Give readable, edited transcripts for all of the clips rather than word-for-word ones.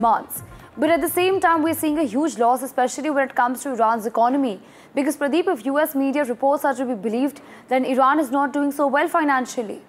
months. But at the same time, we're seeing a huge loss, especially when it comes to Iran's economy. Because Pradeep, if US media reports are to be believed, then Iran is not doing so well financially.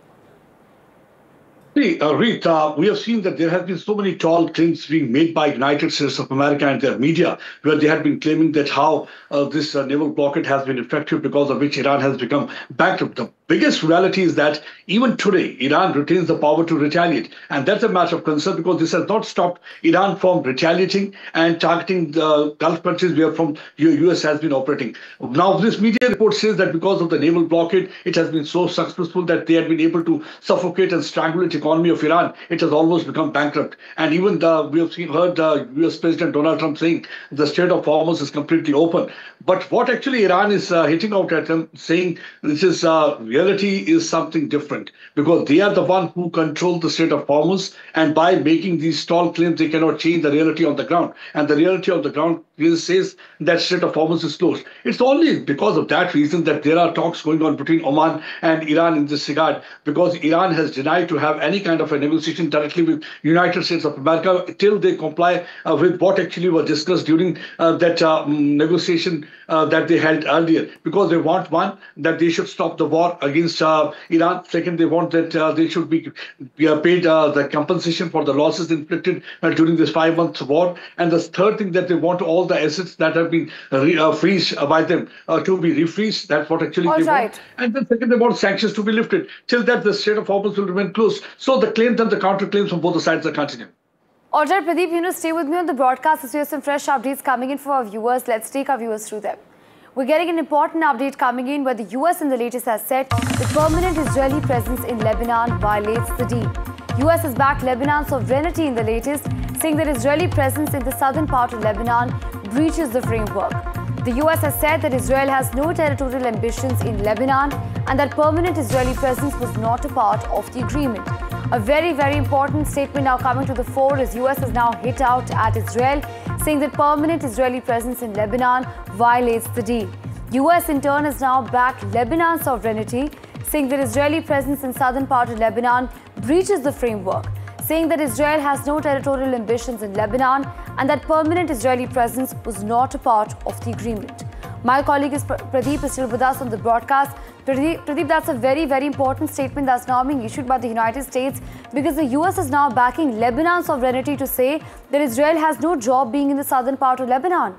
Reet, we have seen that there have been so many tall claims being made by United States of America and their media, where they have been claiming that how this naval blockade has been effective, because of which Iran has become bankrupt. The biggest reality is that even today, Iran retains the power to retaliate. And that's a matter of concern, because this has not stopped Iran from retaliating and targeting the Gulf countries where from US has been operating. Now, this media report says that because of the naval blockade, it has been so successful that they have been able to suffocate and strangle the economy of Iran. It has almost become bankrupt. And even we have heard US President Donald Trump saying the Strait of Hormuz is completely open. But what actually Iran is hitting out at them, saying this is reality is something different, because they are the one who control the Strait of Hormuz, and by making these tall claims, they cannot change the reality on the ground. And the reality of the ground says that Strait of Hormuz is closed. It's only because of that reason that there are talks going on between Oman and Iran in this regard, because Iran has denied to have any kind of a negotiation directly with United States of America till they comply with what actually was discussed during that negotiation that they held earlier. Because they want, one, that they should stop the war against Iran. Second, they want that they should be paid the compensation for the losses inflicted during this 5-month war. And the third thing, that they want all the assets that have been freezed by them to be refreezed. That's what actually they want. And then second, they want sanctions to be lifted. Till that, the Strait of Hormuz will remain closed. So the claims and the counterclaims from both the sides are continuing. All right, Pradeep, stay with me on the broadcast as we have some fresh updates coming in for our viewers. Let's take our viewers through them. We're getting an important update coming in where the US in the latest has said the permanent Israeli presence in Lebanon violates the deal. US has backed Lebanon's sovereignty in the latest, saying that Israeli presence in the southern part of Lebanon breaches the framework. The US has said that Israel has no territorial ambitions in Lebanon and that permanent Israeli presence was not a part of the agreement. A very, very important statement now coming to the fore as US has now hit out at Israel, saying that permanent Israeli presence in Lebanon violates the deal. US in turn has now backed Lebanon's sovereignty, saying that Israeli presence in southern part of Lebanon breaches the framework, saying that Israel has no territorial ambitions in Lebanon and that permanent Israeli presence was not a part of the agreement. My colleague Pradeep is still with us on the broadcast. Pradeep, that's a very, very important statement that's now being issued by the United States, because the US is now backing Lebanon's sovereignty to say that Israel has no job being in the southern part of Lebanon.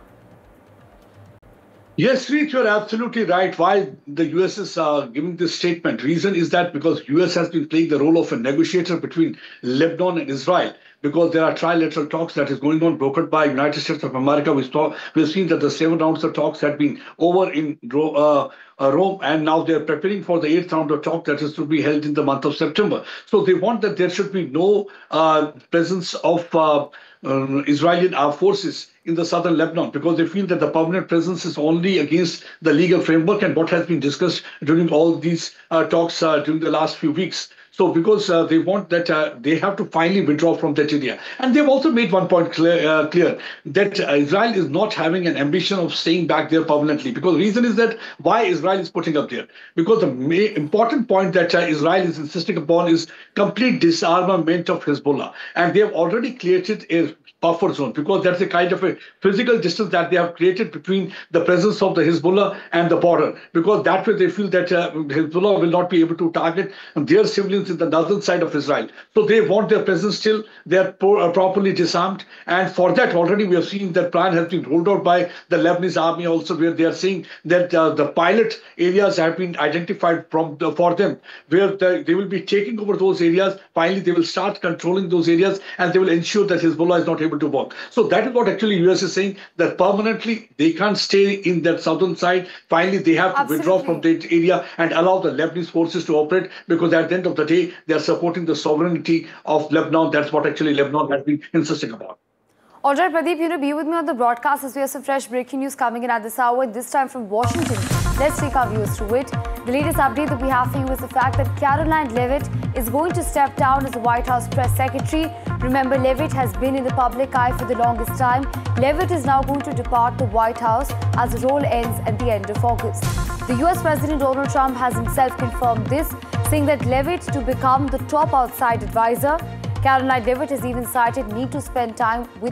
Yes, Reet, you're absolutely right. Why the US is giving this statement? Reason is that because US has been playing the role of a negotiator between Lebanon and Israel, because there are trilateral talks that is going on, brokered by United States of America. We've seen that the 7 rounds of talks had been over in Rome, and now they're preparing for the 8th round of talk that is to be held in the month of September. So they want that there should be no presence of Israeli armed forces in the southern Lebanon, because they feel that the permanent presence is only against the legal framework and what has been discussed during all these talks during the last few weeks. So because they want that they have to finally withdraw from that area. And they've also made one point clear that Israel is not having an ambition of staying back there permanently. Because the reason is that why Israel is putting up there. Because the important point that Israel is insisting upon is complete disarmament of Hezbollah. And they have already created a buffer zone, because that's a kind of a physical distance that they have created between the presence of the Hezbollah and the border. Because that way they feel that Hezbollah will not be able to target their civilians in the northern side of Israel. So they want their presence till they are properly disarmed. And for that, already we have seen that plan has been rolled out by the Lebanese army also, where they are saying that the pilot areas have been identified for them, where they will be taking over those areas. Finally, they will start controlling those areas and they will ensure that Hezbollah is not able to work. So that is what actually US is saying, that permanently they can't stay in that southern side. Finally, they have to withdraw from that area and allow the Lebanese forces to operate, because at the end of the day, they are supporting the sovereignty of Lebanon. That's what actually Lebanon has been insisting about. All right, Pradeep, be with me on the broadcast as we have some fresh breaking news coming in at this hour, this time from Washington. Let's take our viewers through it. The latest update that we have for you is the fact that Karoline Leavitt is going to step down as the White House press secretary. Remember, Leavitt has been in the public eye for the longest time. Leavitt is now going to depart the White House as the role ends at the end of August. The US President Donald Trump has himself confirmed this, saying that Leavitt to become the top outside advisor. Caroline Leavitt has even cited need to spend time with